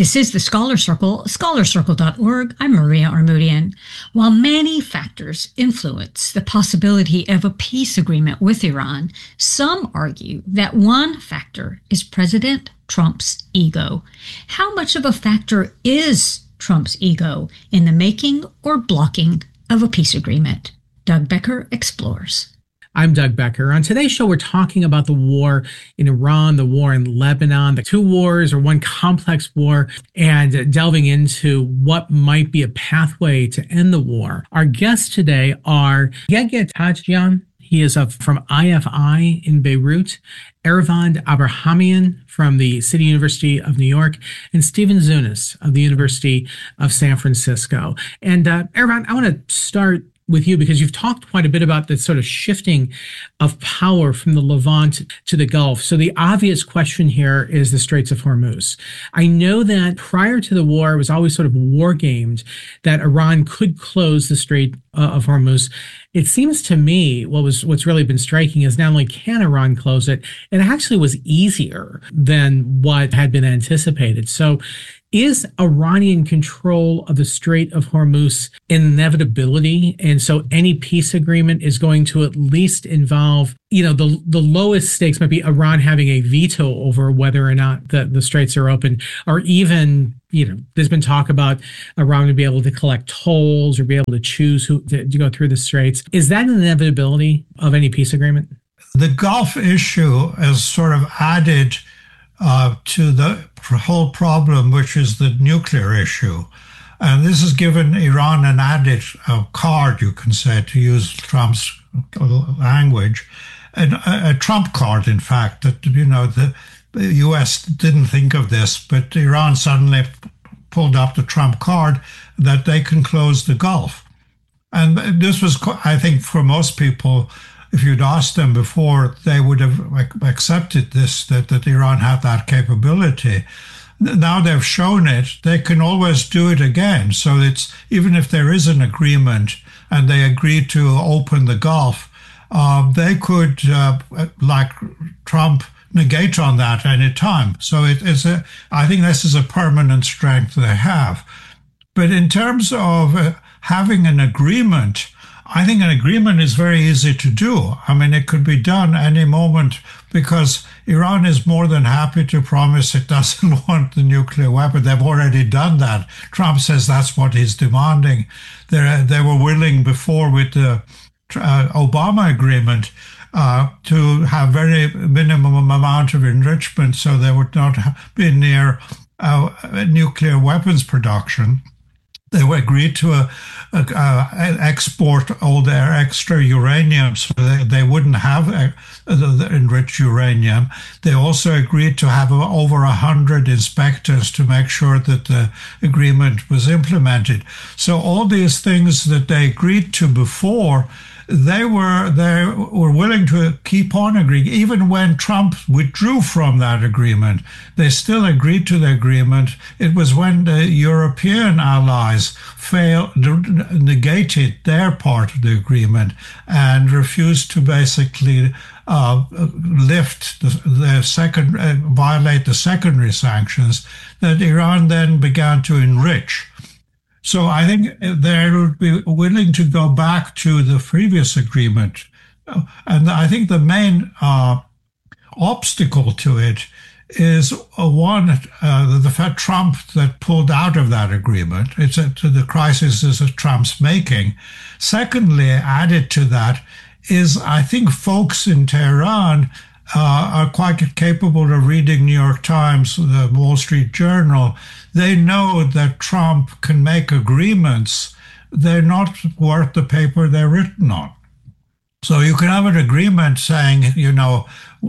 This is the Scholar Circle, scholarcircle.org. I'm Maria Armoudian. While many factors influence the possibility of a peace agreement with Iran, some argue that one factor is President Trump's ego. How much of a factor is Trump's ego in the making or blocking of a peace agreement? Doug Becker explores. I'm Doug Becker. On today's show, we're talking about the war in Iran, the war in Lebanon, the two wars or one complex war, and delving into what might be a pathway to end the war. Our guests today are Yeged Tadjian. He is from IFI in Beirut, Ervand Abrahamian from the City University of New York, and Stephen Zunis of the University of San Francisco. And Ervand, I want to start with you because you've talked quite a bit about the sort of shifting of power from the Levant to the Gulf. So the obvious question here is the Straits of Hormuz. I know that prior to the war, it was always sort of war gamed that Iran could close the Strait of Hormuz. It seems to me what's really been striking is not only can Iran close it, it actually was easier than what had been anticipated. So is Iranian control of the Strait of Hormuz an inevitability? And so any peace agreement is going to at least involve, the lowest stakes might be Iran having a veto over whether or not the straits are open, or even, there's been talk about Iran to be able to collect tolls or be able to choose who to go through the straits. Is that an inevitability of any peace agreement? The Gulf issue is sort of added to the whole problem, which is the nuclear issue. And this has given Iran an added card, you can say, to use Trump's language, a Trump card, in fact, that, the U.S. didn't think of this, but Iran suddenly pulled up the Trump card that they can close the Gulf. And this was, I think, for most people, if you'd asked them before, they would have accepted this, that Iran had that capability. Now they've shown it, they can always do it again. So it's, even if there is an agreement and they agree to open the Gulf, they could, like Trump, negate on that any time. So I think this is a permanent strength they have. But in terms of having an agreement, I think an agreement is very easy to do. I mean, it could be done any moment because Iran is more than happy to promise it doesn't want the nuclear weapon. They've already done that. Trump says that's what he's demanding. They were willing before with the Obama agreement to have very minimum amount of enrichment so they would not be near nuclear weapons production. They agreed to export all their extra uranium so they wouldn't have the enriched uranium. They also agreed to have over 100 inspectors to make sure that the agreement was implemented. So all these things that they agreed to before, they were willing to keep on agreeing. Even when Trump withdrew from that agreement, they still agreed to the agreement. It was when the European allies negated their part of the agreement and refused to basically violate the secondary sanctions, that Iran then began to enrich. So I think they would be willing to go back to the previous agreement. And I think the main obstacle to it is the fact Trump that pulled out of that agreement. It's to the crisis is Trump's making. Secondly, added to that is I think folks in Tehran are quite capable of reading New York Times, the Wall Street Journal. They know that Trump can make agreements. They're not worth the paper they're written on. So you can have an agreement saying, Iran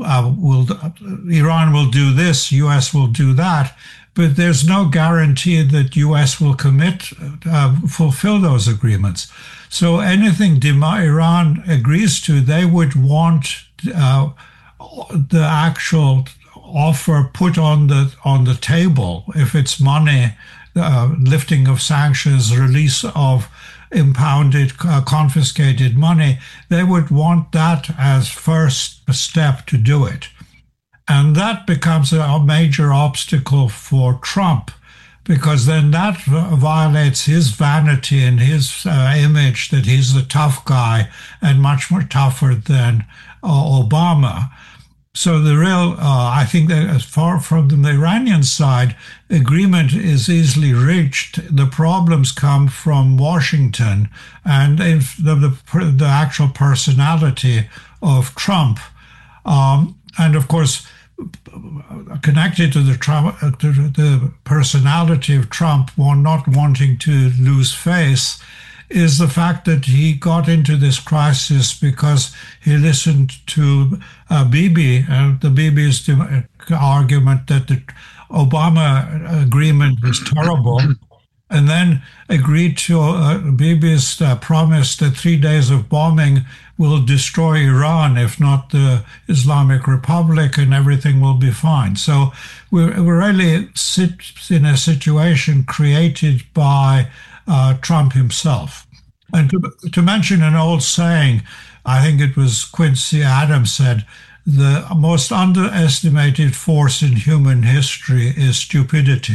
will do this, U.S. will do that, but there's no guarantee that U.S. will fulfill those agreements. So anything Iran agrees to, they would want the actual offer put on the table. If it's money, lifting of sanctions, release of impounded, confiscated money, they would want that as first step to do it. And that becomes a major obstacle for Trump because then that violates his vanity and his image that he's the tough guy and much more tougher than Obama. So the real, I think that as far from the Iranian side, agreement is easily reached. The problems come from Washington and the actual personality of Trump. And of course, connected to the personality of Trump, not wanting to lose face, is the fact that he got into this crisis because he listened to Bibi, the Bibi's argument that the Obama agreement was terrible, and then agreed to Bibi's promise that 3 days of bombing will destroy Iran, if not the Islamic Republic, and everything will be fine. So we really sit in a situation created by Trump himself. And to mention an old saying, I think it was Quincy Adams said, the most underestimated force in human history is stupidity.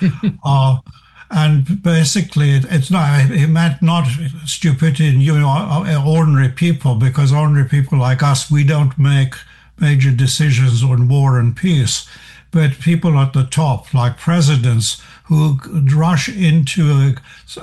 And basically, it's not. It meant not stupidity in ordinary people, because ordinary people like us, we don't make major decisions on war and peace. But people at the top, like presidents, who rush into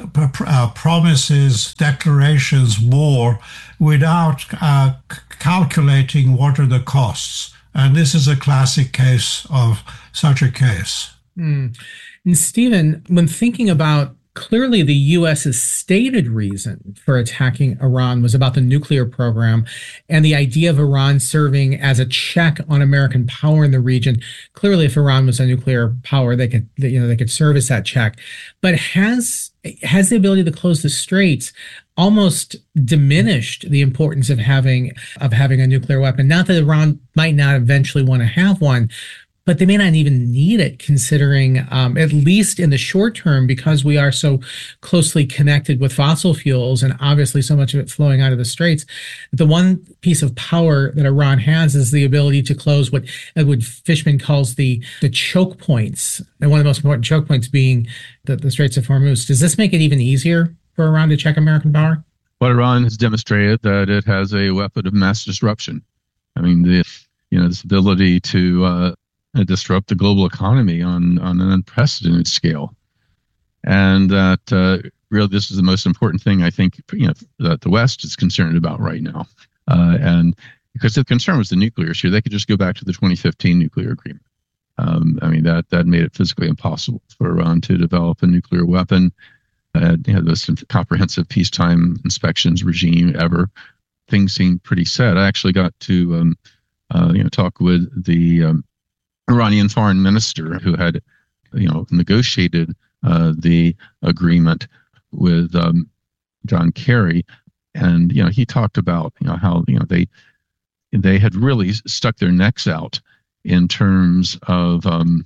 promises, declarations, war, without calculating what are the costs. And this is a classic case of such a case. Mm. And Stephen, when thinking about clearly the U.S.'s stated reason for attacking Iran was about the nuclear program and the idea of Iran serving as a check on American power in the region. Clearly, if Iran was a nuclear power, they could serve as that check. But has the ability to close the straits almost diminished the importance of having a nuclear weapon? Not that Iran might not eventually want to have one, but they may not even need it, considering, at least in the short term, because we are so closely connected with fossil fuels and obviously so much of it flowing out of the straits. The one piece of power that Iran has is the ability to close what Edward Fishman calls the choke points, and one of the most important choke points being the Straits of Hormuz. Does this make it even easier for Iran to check American power? Well, Iran has demonstrated that it has a weapon of mass disruption. I mean, this ability to disrupt the global economy on an unprecedented scale, and that really this is the most important thing I think that the West is concerned about right now. And because the concern was the nuclear issue, they could just go back to the 2015 nuclear agreement. I mean that made it physically impossible for Iran to develop a nuclear weapon. The most comprehensive peacetime inspections regime ever. Things seemed pretty set. I actually got to talk with the Iranian foreign minister who had, negotiated the agreement with John Kerry, and he talked about how they had really stuck their necks out in terms of the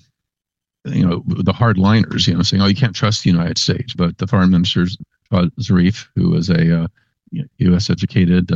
hardliners, saying, oh, you can't trust the United States. But the foreign minister Zarif, who was a U.S. educated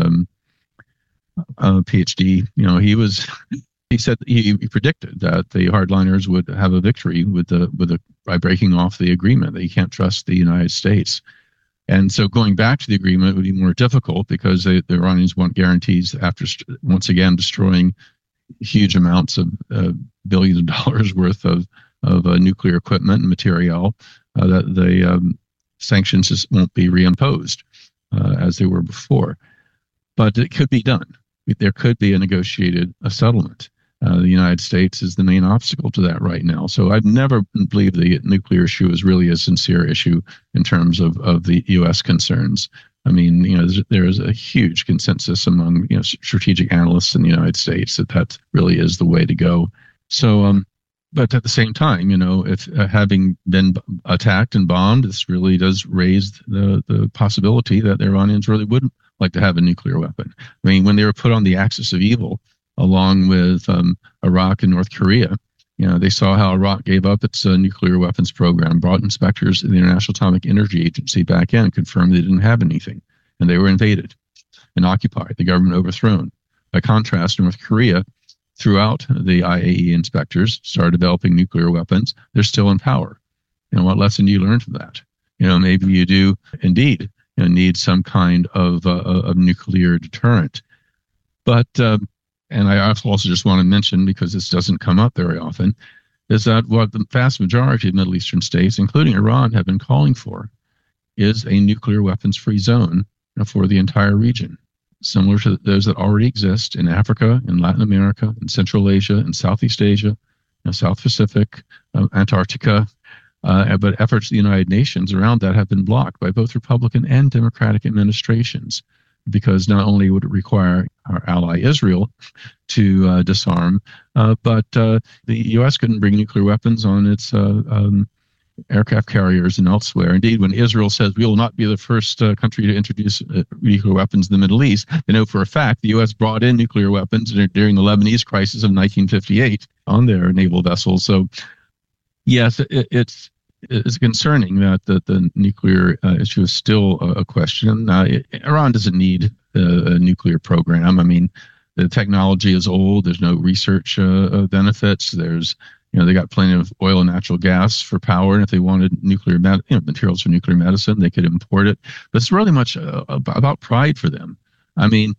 PhD, he said he predicted that the hardliners would have a victory by breaking off the agreement, that you can't trust the United States. And so going back to the agreement would be more difficult because the Iranians want guarantees after once again destroying huge amounts of billions of dollars worth of nuclear equipment and material, that the sanctions just won't be reimposed as they were before. But it could be done. There could be a negotiated settlement. The United States is the main obstacle to that right now. So I've never believed the nuclear issue is really a sincere issue in terms of the U.S. concerns. I mean, there is a huge consensus among strategic analysts in the United States that really is the way to go. So, but at the same time, if having been attacked and bombed, this really does raise the possibility that the Iranians really would like to have a nuclear weapon. I mean, when they were put on the axis of evil, along with Iraq and North Korea, they saw how Iraq gave up its nuclear weapons program, brought inspectors of the International Atomic Energy Agency back in and confirmed they didn't have anything, and they were invaded and occupied, the government overthrown. By contrast, North Korea, throughout the IAEA inspectors, started developing nuclear weapons. They're still in power. what lesson do you learn from that? Maybe you do indeed need some kind of nuclear deterrent. But, and I also just want to mention, because this doesn't come up very often, is that what the vast majority of Middle Eastern states, including Iran, have been calling for is a nuclear weapons-free zone for the entire region, similar to those that already exist in Africa, in Latin America, in Central Asia, in Southeast Asia, South Pacific, Antarctica. But efforts of the United Nations around that have been blocked by both Republican and Democratic administrations, because not only would it require our ally Israel to disarm, but the U.S. couldn't bring nuclear weapons on its aircraft carriers and elsewhere. Indeed, when Israel says we will not be the first country to introduce nuclear weapons in the Middle East, they know for a fact the U.S. brought in nuclear weapons during the Lebanese crisis of 1958 on their naval vessels. So, yes, it's concerning that the nuclear issue is still a question. Iran doesn't need a nuclear program. I mean, the technology is old. There's no research benefits. There's they got plenty of oil and natural gas for power, and if they wanted nuclear materials for nuclear medicine, they could import it. But it's really much about pride for them. I mean,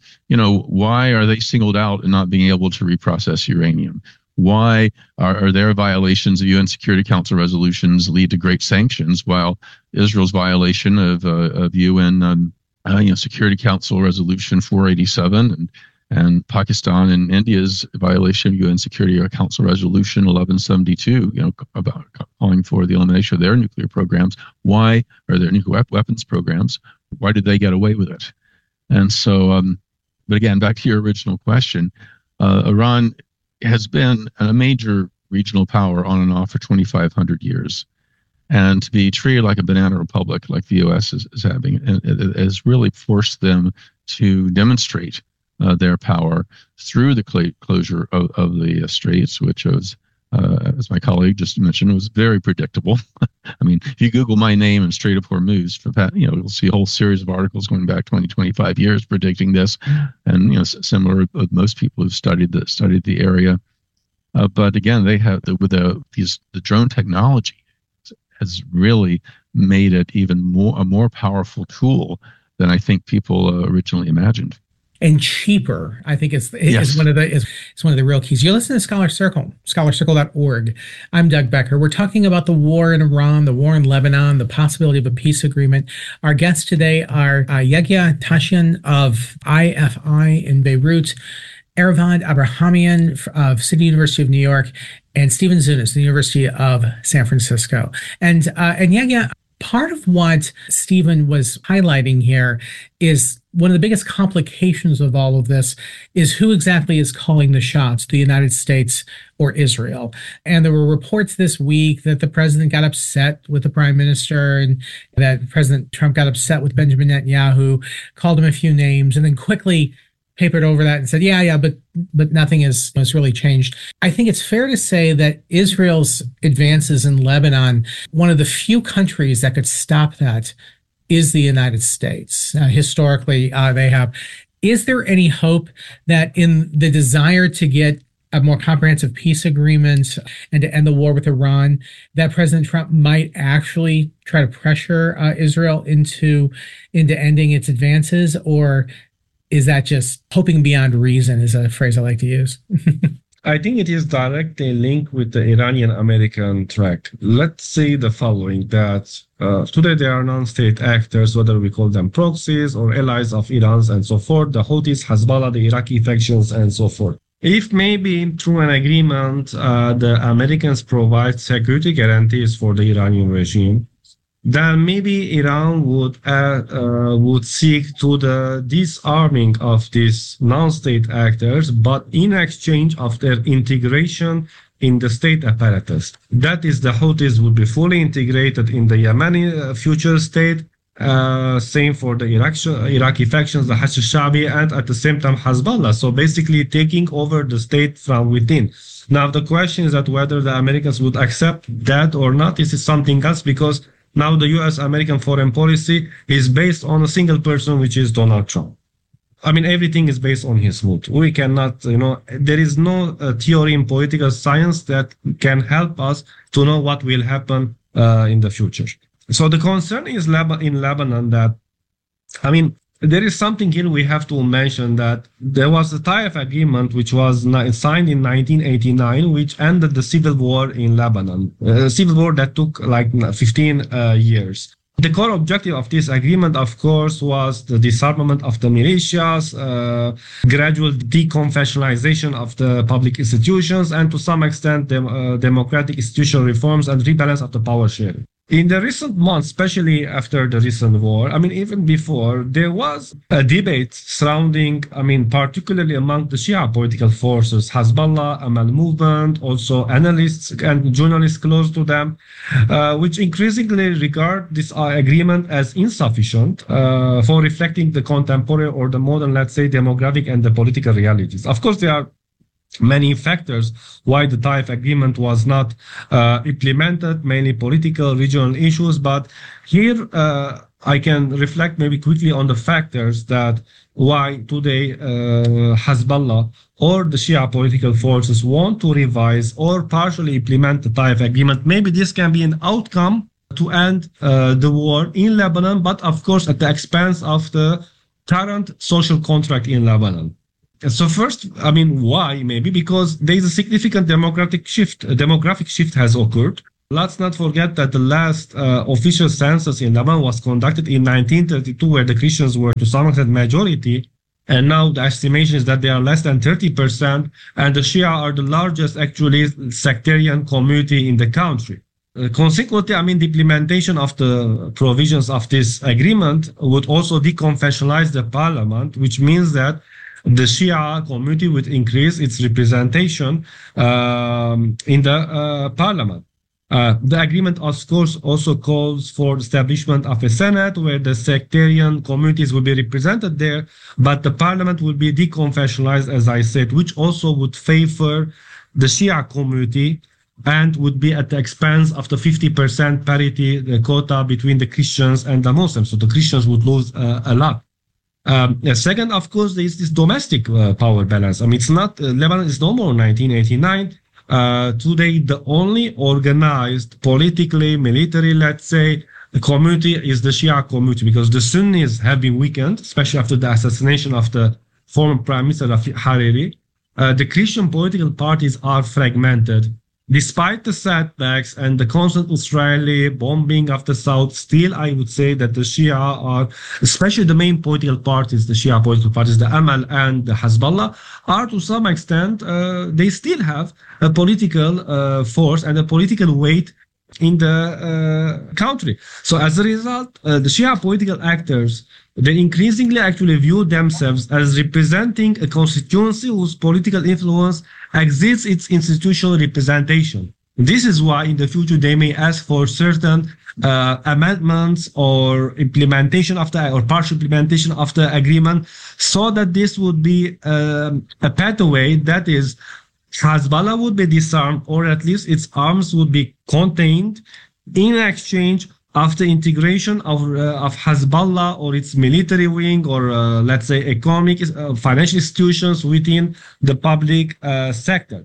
why are they singled out in not being able to reprocess uranium? Why are their violations of UN Security Council resolutions lead to great sanctions, while Israel's violation of UN Security Council Resolution 487 and Pakistan and India's violation of UN Security Council Resolution 1172, about calling for the elimination of their nuclear programs? Why are their nuclear weapons programs? Why did they get away with it? And so, but again, back to your original question, Iran has been a major regional power on and off for 2,500 years. And to be treated like a banana republic, like the U.S. is having, it has really forced them to demonstrate their power through the closure of the straits, which was, as my colleague just mentioned, was very predictable. I mean, if you Google my name and Strait of Hormuz, you'll see a whole series of articles going back 20, 25 years predicting this, and similar with most people who've studied the area. But again, they have the drone technology has really made it even a more powerful tool than I think people originally imagined. And cheaper, I think is Yes. one of the real keys. You're listening to Scholar Circle, scholarcircle.org. I'm Doug Becker. We're talking about the war in Iran, the war in Lebanon, the possibility of a peace agreement. Our guests today are Yehia Tashian of IFI in Beirut, Ervad Abrahamian of City University of New York, and Stephen Zunis, the University of San Francisco. And Yehia, part of what Stephen was highlighting here is one of the biggest complications of all of this is who exactly is calling the shots, the United States or Israel. And there were reports this week that the president got upset with the prime minister, and that President Trump got upset with Benjamin Netanyahu, called him a few names, and then quickly papered over that and said, but nothing has really changed. I think it's fair to say that Israel's advances in Lebanon, one of the few countries that could stop that is the United States. Historically, they have. Is there any hope that in the desire to get a more comprehensive peace agreement and to end the war with Iran, that President Trump might actually try to pressure Israel into ending its advances? Or is that just hoping beyond reason, is a phrase I like to use? I think it is directly linked with the Iranian-American tract. Let's say the following, that today there are non-state actors, whether we call them proxies or allies of Iran's and so forth, the Houthis, Hezbollah, the Iraqi factions, and so forth. If maybe through an agreement, the Americans provide security guarantees for the Iranian regime, then maybe Iran would seek to the disarming of these non-state actors, but in exchange of their integration in the state apparatus. That is, the Houthis would be fully integrated in the Yemeni future state. Same for the Iraqi factions, the Hashd al-Sha'bi, and at the same time Hezbollah. So basically taking over the state from within. Now the question is that whether the Americans would accept that or not. This is something else, because now the U.S.-American foreign policy is based on a single person, which is Donald Trump. I mean, everything is based on his mood. We cannot, there is no theory in political science that can help us to know what will happen in the future. So the concern is in Lebanon that, there is something here we have to mention, that there was the Taif Agreement, which was signed in 1989, which ended the civil war in Lebanon, a civil war that took like 15 years. The core objective of this agreement, of course, was the disarmament of the militias, gradual deconfessionalization of the public institutions, and to some extent, democratic institutional reforms and rebalance of the power sharing. In the recent months, especially after the recent war, even before, there was a debate surrounding, particularly among the Shia political forces, Hezbollah, Amal movement, also analysts and journalists close to them, which increasingly regard this agreement as insufficient for reflecting the contemporary or the modern, let's say, demographic and the political realities. Of course, there are many factors why the Taif agreement was not implemented, mainly political, regional issues. But here I can reflect maybe quickly on the factors that why today Hezbollah or the Shia political forces want to revise or partially implement the Taif agreement. Maybe this can be an outcome to end the war in Lebanon, but of course at the expense of the current social contract in Lebanon. So first, why? Maybe because there is a significant demographic shift has occurred. Let's not forget that the last official census in Lebanon was conducted in 1932, where the Christians were to some extent majority. And now the estimation is that they are less than 30%, and the Shia are the largest actually sectarian community in the country. Consequently, the implementation of the provisions of this agreement would also deconfessionalize the parliament, which means that the Shia community would increase its representation in the parliament. The agreement, of course, also calls for establishment of a Senate where the sectarian communities will be represented there, but the parliament will be deconfessionalized, as I said, which also would favor the Shia community and would be at the expense of the 50% parity, the quota between the Christians and the Muslims. So the Christians would lose a lot. Second, of course, there is this domestic power balance. It's not, Lebanon is no more 1989. Today, the only organized politically, military, let's say, community is the Shia community, because the Sunnis have been weakened, especially after the assassination of the former Prime Minister Hariri. The Christian political parties are fragmented. Despite the setbacks and the constant Israeli bombing of the south, still I would say that the Shia are, especially the main political parties, the Shia political parties, the Amal and the Hezbollah, are to some extent, they still have a political force and a political weight in the country. So as a result, the Shia political actors, they increasingly actually view themselves as representing a constituency whose political influence exceeds its institutional representation. This is why in the future they may ask for certain amendments or implementation of the, or partial implementation of the agreement, so that this would be a pathway, that is, Hezbollah would be disarmed, or at least its arms would be contained in exchange of the integration of Hezbollah or its military wing, or let's say economic, financial institutions within the public sector.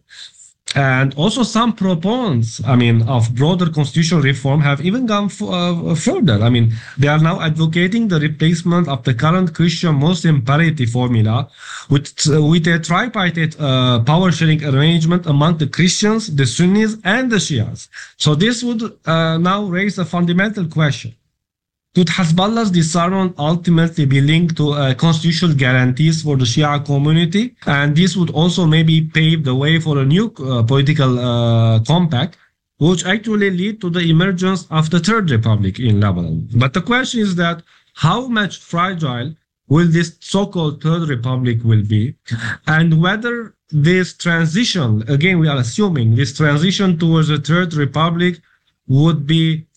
And also some proponents, of broader constitutional reform have even gone further. They are now advocating the replacement of the current Christian-Muslim parity formula with a tripartite power sharing arrangement among the Christians, the Sunnis, and the Shias. So this would now raise a fundamental question. Could Hezbollah's disarmament ultimately be linked to constitutional guarantees for the Shia community? And this would also maybe pave the way for a new political compact, which actually lead to the emergence of the Third Republic in Lebanon. But the question is that how much fragile will this so-called Third Republic will be, and whether this transition, again, we are assuming this transition towards the Third Republic would be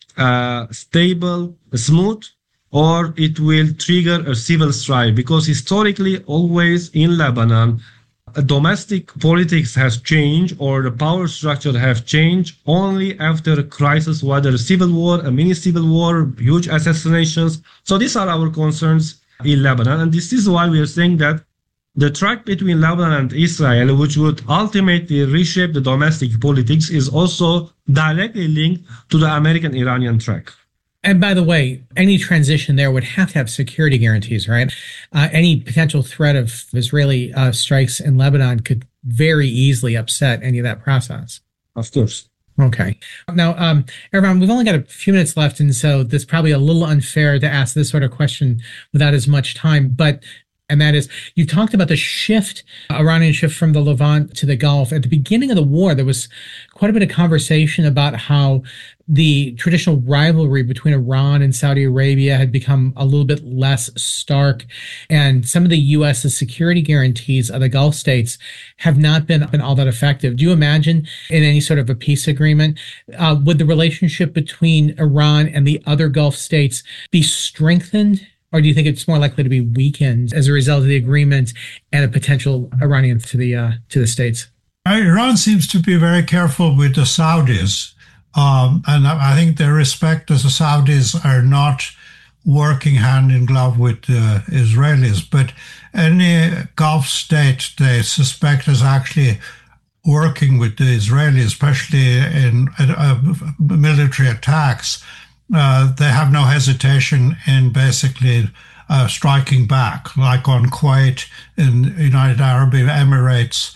stable, smooth, or it will trigger a civil strife, because historically always in Lebanon, domestic politics has changed, or the power structure have changed only after a crisis, whether a civil war, a mini civil war, huge assassinations. So these are our concerns in Lebanon, and this is why we are saying that The track between Lebanon and Israel, which would ultimately reshape the domestic politics, is also directly linked to the American-Iranian track. And by the way, any transition there would have to have security guarantees, right? Any potential threat of Israeli strikes in Lebanon could very easily upset any of that process. Of course. Okay. Now, Eravon, we've only got a few minutes left, and so this is probably a little unfair to ask this sort of question without as much time, and that is, you talked about the Iranian shift from the Levant to the Gulf. At the beginning of the war, there was quite a bit of conversation about how the traditional rivalry between Iran and Saudi Arabia had become a little bit less stark, and some of the U.S.'s security guarantees of the Gulf states have not been all that effective. Do you imagine in any sort of a peace agreement, would the relationship between Iran and the other Gulf states be strengthened? Or do you think it's more likely to be weakened as a result of the agreement and a potential Iranian to the states? Iran seems to be very careful with the Saudis. And I think they respect that the Saudis are not working hand in glove with the Israelis. But any Gulf state they suspect is actually working with the Israelis, especially in military attacks. They have no hesitation in basically striking back, like on Kuwait, in United Arab Emirates,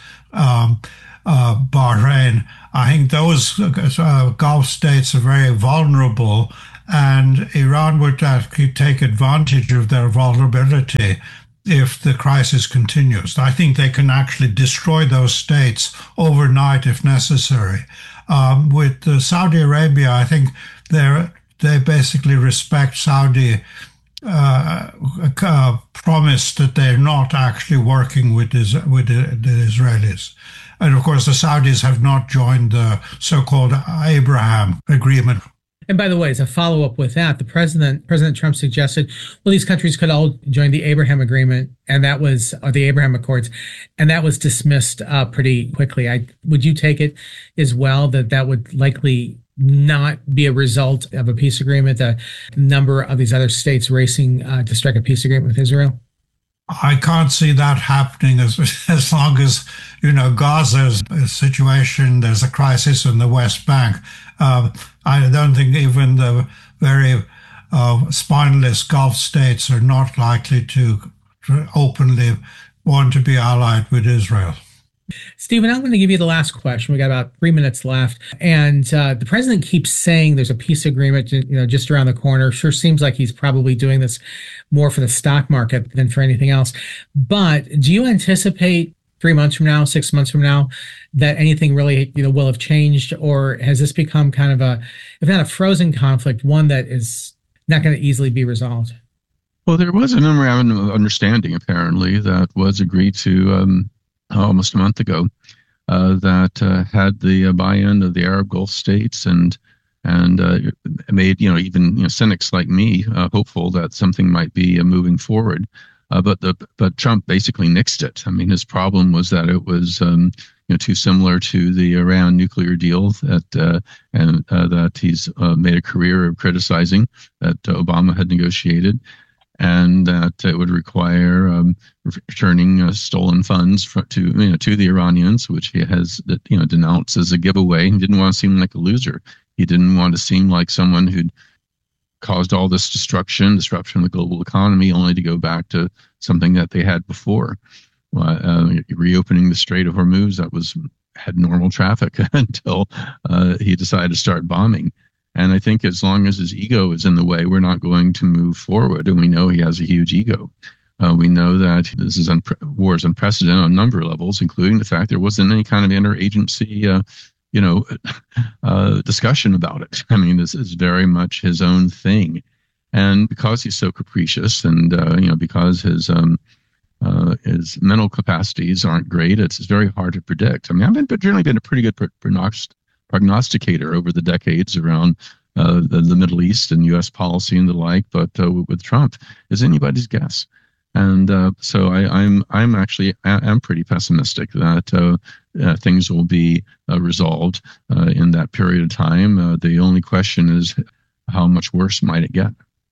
Bahrain. I think those Gulf states are very vulnerable, and Iran would take advantage of their vulnerability if the crisis continues. I think they can actually destroy those states overnight if necessary. With Saudi Arabia, I think they basically respect Saudi promise that they're not actually working with the Israelis. And of course, the Saudis have not joined the so-called Abraham Agreement. And by the way, as a follow-up with that, President Trump suggested, well, these countries could all join the Abraham Agreement, and that was the Abraham Accords, and that was dismissed pretty quickly. Would you take it as well that would likely not be a result of a peace agreement, a number of these other states racing to strike a peace agreement with Israel? I can't see that happening as long as, Gaza's a situation, there's a crisis in the West Bank. I don't think even the very spineless Gulf states are not likely to openly want to be allied with Israel. Stephen, I'm going to give you the last question. We got about 3 minutes left. And the president keeps saying there's a peace agreement, just around the corner. Sure seems like he's probably doing this more for the stock market than for anything else. But do you anticipate 3 months from now, 6 months from now, that anything really, will have changed? Or has this become kind of if not a frozen conflict, one that is not going to easily be resolved? Well, there was a memorandum of understanding, apparently, that was agreed to almost a month ago, that had the buy-in of the Arab Gulf states and made even cynics like me hopeful that something might be moving forward. But Trump basically nixed it. I mean, his problem was that it was too similar to the Iran nuclear deal that he's made a career of criticizing, that Obama had negotiated, and that it would require returning stolen funds to the Iranians, which he has denounced as a giveaway. He didn't want to seem like a loser. He didn't want to seem like someone who'd caused all this disruption of the global economy, only to go back to something that they had before. Reopening the Strait of Hormuz, that had normal traffic until he decided to start bombing. And I think as long as his ego is in the way, we're not going to move forward. And we know he has a huge ego. We know that this is war is unprecedented on a number of levels, including the fact there wasn't any kind of interagency, discussion about it. I mean, this is very much his own thing. And because he's so capricious, and because his mental capacities aren't great, it's very hard to predict. I mean, I've generally been a pretty good prognosticator over the decades around the Middle East and U.S. policy and the like, but with Trump, is anybody's guess. And so I'm pretty pessimistic that things will be resolved in that period of time. The only question is, how much worse might it get?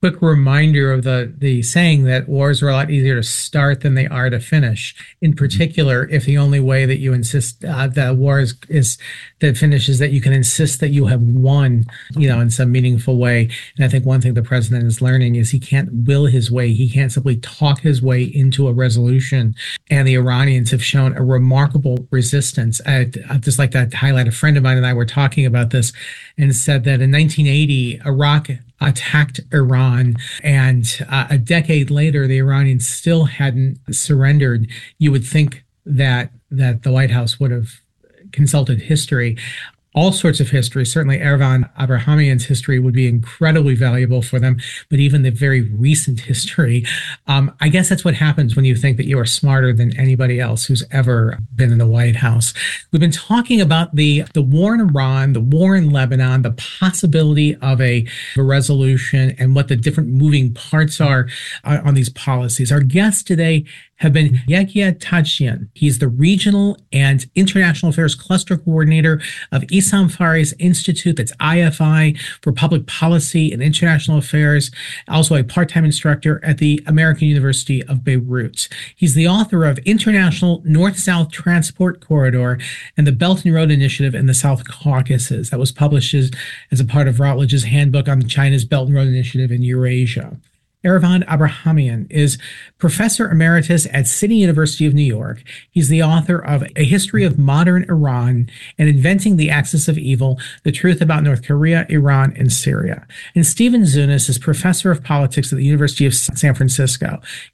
quick reminder of the saying that wars are a lot easier to start than they are to finish. In particular, if the only way that you insist that war is that finishes that you can insist that you have won, in some meaningful way. And I think one thing the president is learning is he can't will his way. He can't simply talk his way into a resolution. And the Iranians have shown a remarkable resistance. I'd just like to highlight a friend of mine and I were talking about this and said that in 1980, Iraq attacked Iran, and a decade later, the Iranians still hadn't surrendered. You would think that the White House would have consulted history. All sorts of history. Certainly Ervan Abrahamian's history would be incredibly valuable for them, but even the very recent history. I guess that's what happens when you think that you are smarter than anybody else who's ever been in the White House. We've been talking about the war in Iran, the war in Lebanon, the possibility of a resolution, and what the different moving parts are on these policies. Our guest today have been Yehia Tadjian. He's the Regional and International Affairs Cluster Coordinator of Issam Fari's Institute, that's IFI, for Public Policy and International Affairs, also a part-time instructor at the American University of Beirut. He's the author of International North-South Transport Corridor and the Belt and Road Initiative in the South Caucasus. That was published as a part of Routledge's Handbook on China's Belt and Road Initiative in Eurasia. Ervan Abrahamian is Professor Emeritus at City University of New York. He's the author of A History of Modern Iran and Inventing the Axis of Evil, The Truth About North Korea, Iran, and Syria. And Stephen Zunis is Professor of Politics at the University of San Francisco.